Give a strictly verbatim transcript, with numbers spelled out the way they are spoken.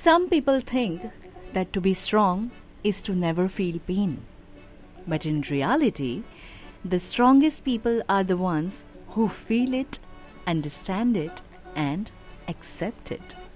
Some people think that to be strong is to never feel pain. But in reality, the strongest people are the ones who feel it, understand it, and accept it.